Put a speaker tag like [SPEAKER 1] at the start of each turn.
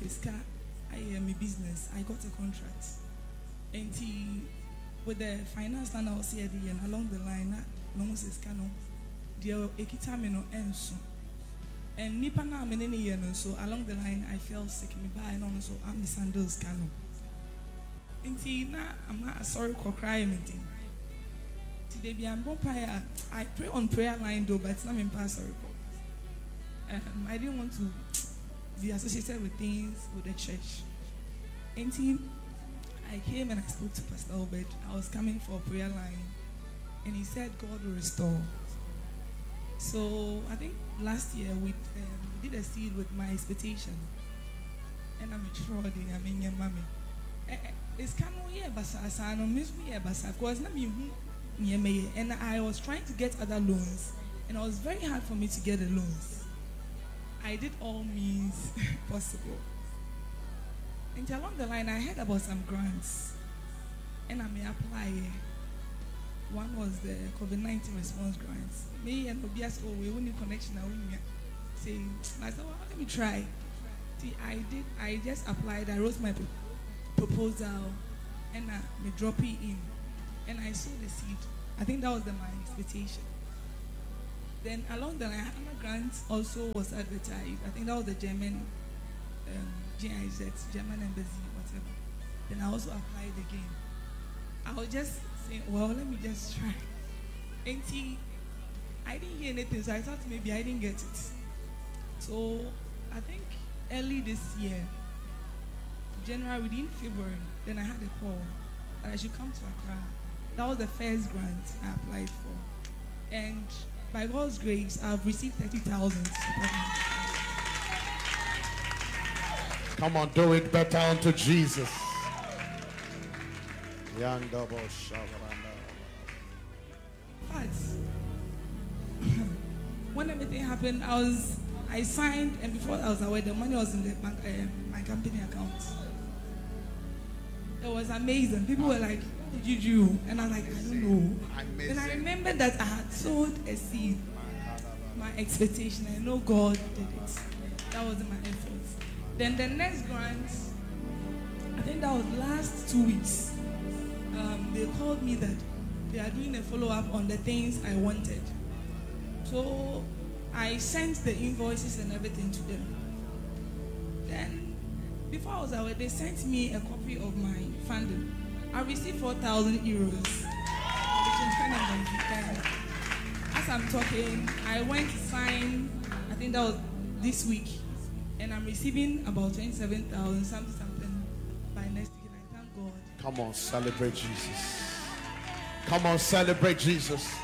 [SPEAKER 1] Fiska, I am a business. I got a contract. And with the finance and I was here and along the line, long says cano, dear Ekitamino and so. And Nipana many and so along the line I fell sick me by and also I'm the sandals cano. And now I'm not sorry for crying. Today be I pray on prayer line though, but it's not in pastor report. I didn't want to be associated with things with the church. And I came and I spoke to Pastor Obed. I was coming for a prayer line, and he said God will restore. So I think last year we did a seed with my expectation, and I'm sure I mean your mommy. It's kind of yeah, but I don't miss me, but of course not me. And I was trying to get other loans, and it was very hard for me to get the loans. I did all means possible. And along the line, I heard about some grants, and I may apply. One was the COVID-19 response grants. Me and Obias, oh, we need connection. I said, well, let me try. See, I just applied. I wrote my proposal, and I drop it in, and I sowed the seed. I think that was my expectation. Then along the line, another grant also was advertised. I think that was the German, GIZ, German embassy, whatever. Then I also applied again. I was just saying, well, let me just try. And I didn't hear anything, so I thought maybe I didn't get it. So I think early this year, January, within February, then I had a call that I should come to Accra. That was the first grant I applied for. And by God's grace, I've received 30,000.
[SPEAKER 2] Come on, do it better unto Jesus.
[SPEAKER 1] But when everything happened, I signed, and before I was aware, the money was in the bank, my company account. It was amazing. People were like, "What did you do?" And I was like, "I don't know." Then I remembered that I had sowed a seed. My expectation, I know God did it. That wasn't my efforts. Then the next grant, I think that was last 2 weeks. They called me that they are doing a follow-up on the things I wanted. So I sent the invoices and everything to them. Then, before I was away, they sent me a copy of my funding. I received 4,000 euros. And as I'm talking, I went to sign, I think that was this week, and I'm receiving about 27,000, something by next week. And I thank God.
[SPEAKER 2] Come on, celebrate Jesus. Come on, celebrate Jesus.